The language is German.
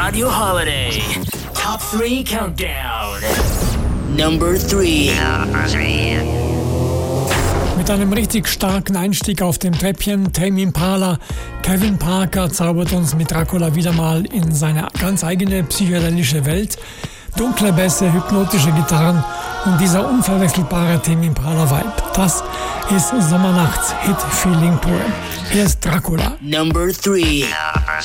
Radio Holiday Top 3 Countdown. Number 3. Mit einem richtig starken Einstieg auf dem Treppchen Tame Impala, Kevin Parker zaubert uns mit Dracula wieder mal in seine ganz eigene psychedelische Welt. Dunkle Bässe, hypnotische Gitarren und dieser unverwechselbare Tame Impala Vibe. Das ist Sommernachts Hit Feeling pur. Hier ist Dracula. Number 3.